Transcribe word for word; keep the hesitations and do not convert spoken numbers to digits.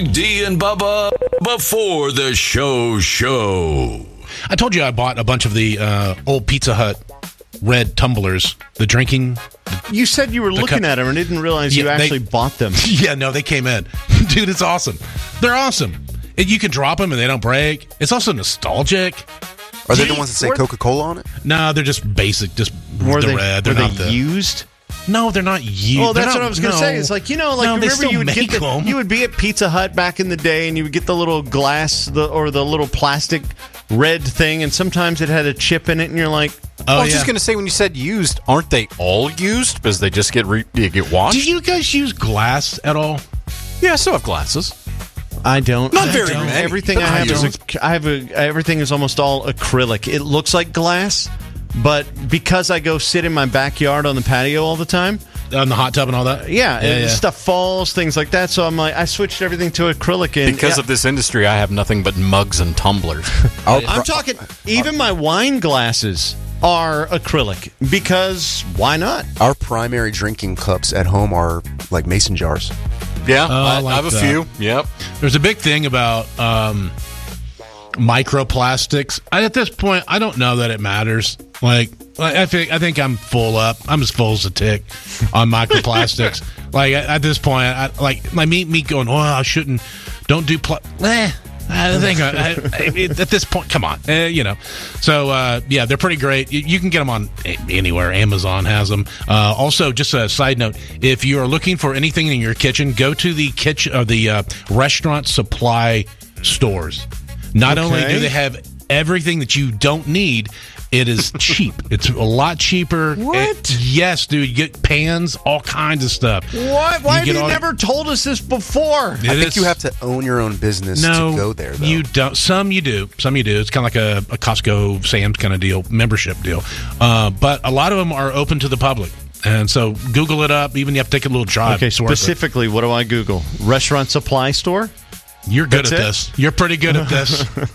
D and Bubba before the show show. I told you I bought a bunch of the uh, old Pizza Hut red tumblers, the drinking. You said you were looking cup. at them and didn't realize Yeah, you actually they- bought them. Yeah, no, they came in. Dude, it's awesome. They're awesome. And you can drop them and they don't break. It's also nostalgic. Are they the ones that say Coca-Cola on it? No, they're just basic, just Were the they, red. They're were not they the used? No, they're not used. Well, that's They're what not- I was going to no. say. It's like, you know, like No, they remember still you would make get the, them. you would be at Pizza Hut back in the day and you would get the little glass the or the little plastic red thing and sometimes it had a chip in it and you're like, Oh, I was yeah. just going to say, when you said used, aren't they all used because they just get re- they get washed? Do you guys use glass at all? Yeah, I still have glasses. I don't. Not I very don't. many, Everything but I I have is don't. a, I have a, everything is almost all acrylic. It looks like glass, but because I go sit in my backyard on the patio all the time, On the hot tub and all that? yeah, Yeah, and yeah. stuff falls, things like that. So I'm like, I switched everything to acrylic. And Because yeah, of this industry, I have nothing but mugs and tumblers. I'm talking. Even my wine glasses are acrylic because why not? Our primary drinking cups at home are like mason jars. Yeah, Oh, I I, like I have a that. few. Yep. There's a big thing about um, microplastics. I, at this point, I don't know that it matters. Like, I think I think I'm full up. I'm as full as a tick on microplastics. Like at, at this point, I, like my me me going, oh, I shouldn't. Don't do. Pl- eh. I think I, I, it, at this point, come on, eh, you know. So uh, yeah, they're pretty great. You, you can get them on anywhere. Amazon has them. Uh, also, just a side note: if you are looking for anything in your kitchen, go to the kitchen or the uh, restaurant supply stores. Not only Okay. do they have everything that you don't need, it is cheap. It's a lot cheaper. What? It- yes, dude. You get pans, all kinds of stuff. What? Why have get you all- never told us this before? It I think is- you have to own your own business no, to go there, though. you don't. Some you do. Some you do. It's kind of like a, a Costco, Sam's kind of deal, membership deal. Uh, but a lot of them are open to the public. And so Google it up. Even you have to take a little drive. Okay, It's worth it. specifically, what do I Google? Restaurant supply store? You're good That's at it? this. You're pretty good at this.